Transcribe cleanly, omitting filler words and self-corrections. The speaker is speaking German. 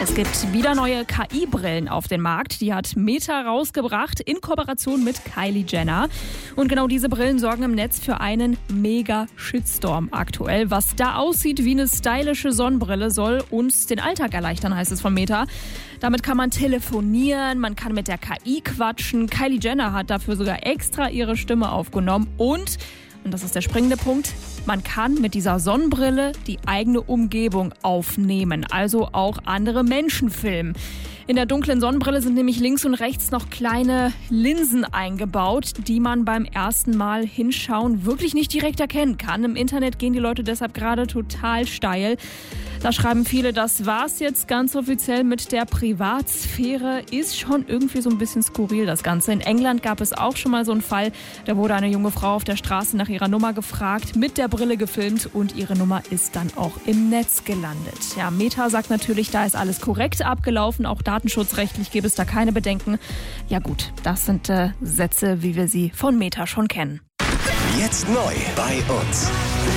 Es gibt wieder neue KI-Brillen auf den Markt. Die hat Meta rausgebracht in Kooperation mit Kylie Jenner. Und genau diese Brillen sorgen im Netz für einen Mega-Shitstorm aktuell. Was da aussieht wie eine stylische Sonnenbrille, soll uns den Alltag erleichtern, heißt es von Meta. Damit kann man telefonieren, man kann mit der KI quatschen. Kylie Jenner hat dafür sogar extra ihre Stimme aufgenommen. Und das ist der springende Punkt, man kann mit dieser Sonnenbrille die eigene Umgebung aufnehmen, also auch andere Menschen filmen. In der dunklen Sonnenbrille sind nämlich links und rechts noch kleine Linsen eingebaut, die man beim ersten Mal hinschauen wirklich nicht direkt erkennen kann. Im Internet gehen die Leute deshalb gerade total steil. Da schreiben viele, das war's jetzt ganz offiziell mit der Privatsphäre. Ist schon irgendwie so ein bisschen skurril, das Ganze. In England gab es auch schon mal so einen Fall. Da wurde eine junge Frau auf der Straße nach ihrer Nummer gefragt, mit der Brille gefilmt und ihre Nummer ist dann auch im Netz gelandet. Ja, Meta sagt natürlich, da ist alles korrekt abgelaufen. Auch datenschutzrechtlich gäbe es da keine Bedenken. Ja gut, das sind Sätze, wie wir sie von Meta schon kennen. Jetzt neu bei uns.